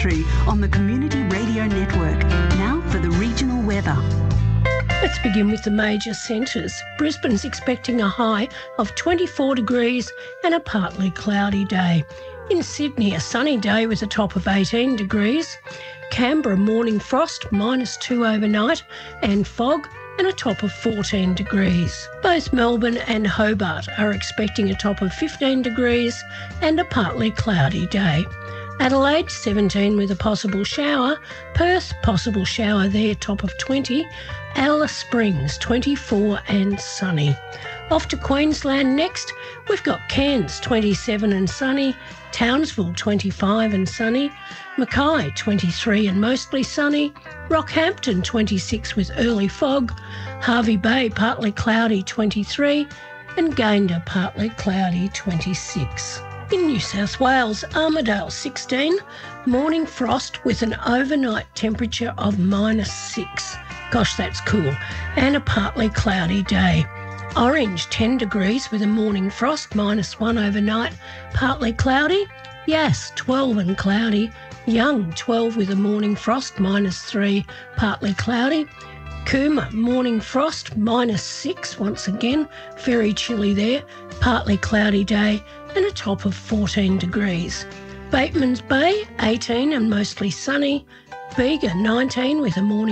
country on the Community Radio Network. Now for the regional weather. Let's begin with the major centres. Brisbane's expecting a high of 24 degrees and a partly cloudy day. In Sydney, a sunny day with a top of 18 degrees. Canberra, morning frost, -2 overnight, and fog, and a top of 14 degrees. Both Melbourne and Hobart are expecting a top of 15 degrees and a partly cloudy day. Adelaide, 17 with a possible shower. Perth, possible shower there, top of 20. Alice Springs, 24 and sunny. Off to Queensland next, we've got Cairns, 27 and sunny. Townsville, 25 and sunny. Mackay, 23 and mostly sunny. Rockhampton, 26 with early fog. Hervey Bay, partly cloudy, 23. And Gayndah, partly cloudy, 26. In New South Wales, Armidale, 16. Morning frost with an overnight temperature of -6. Gosh, that's cool. And a partly cloudy day. Orange, 10 degrees with a morning frost, -1 overnight, partly cloudy. Yass, 12 and cloudy. Young, 12 with a morning frost, -3, partly cloudy. Cooma, morning frost, -6 once again, very chilly there, partly cloudy day and a top of 14 degrees. Batemans Bay, 18 and mostly sunny. Bega, 19 with a morning